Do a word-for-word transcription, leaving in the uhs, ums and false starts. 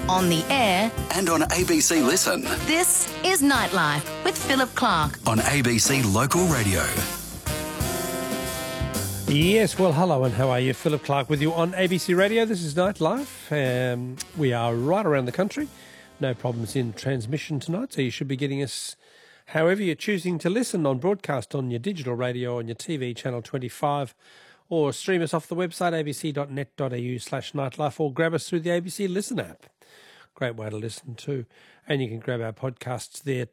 on the air, and on A B C Listen. this is Nightlife with Philip Clark. On A B C Local Radio. Yes, well, hello and how are you? Philip Clark with you on A B C Radio. This is Nightlife. Um, we are right around the country. No problems in transmission tonight, so you should be getting us however you're choosing to listen, on broadcast on your digital radio, on your T V channel twenty-five, or stream us off the website abc.net.au slash nightlife, or grab us through the A B C Listen app. Great way to listen too. And you can grab our podcasts there